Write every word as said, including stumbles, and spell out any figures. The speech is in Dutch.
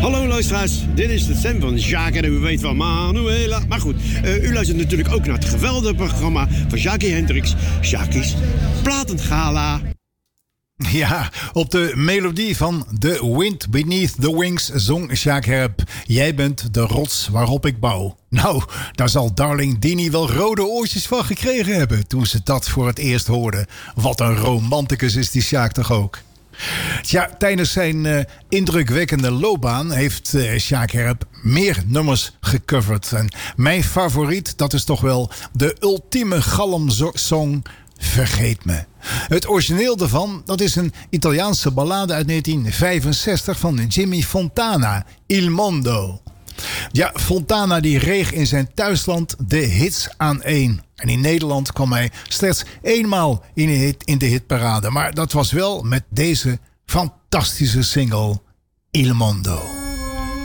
Hallo luisteraars, dit is de stem van Jacques en u weet van Manuela. Maar goed, uh, u luistert natuurlijk ook naar het geweldige programma van Jackie Hendricks, Jackie's Platengala. Ja, op de melodie van The Wind Beneath the Wings zong Jacques Herp: jij bent de rots waarop ik bouw. Nou, daar zal darling Dini wel rode oortjes van gekregen hebben toen ze dat voor het eerst hoorde. Wat een romanticus is die Jacques toch ook. Ja, tijdens zijn uh, indrukwekkende loopbaan heeft uh, Jacques Herp meer nummers gecoverd. En mijn favoriet, dat is toch wel de ultieme galmsong Vergeet me. Het origineel daarvan, dat is een Italiaanse ballade uit negentien vijfenzestig van Jimmy Fontana, Il Mondo. Ja, Fontana die reeg in zijn thuisland de hits aan één. En in Nederland kwam hij slechts eenmaal in de, hit, in de hitparade. Maar dat was wel met deze fantastische single Il Mondo.